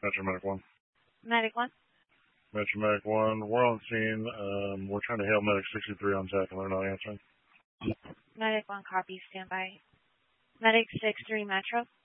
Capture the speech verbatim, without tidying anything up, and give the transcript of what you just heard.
Metro Medic one. Medic one. Metro Medic one, we're on scene. Um, we're trying to hail Medic sixty-three on tech, and they're not answering. Medic one, copy, stand by. Medic six three Metro.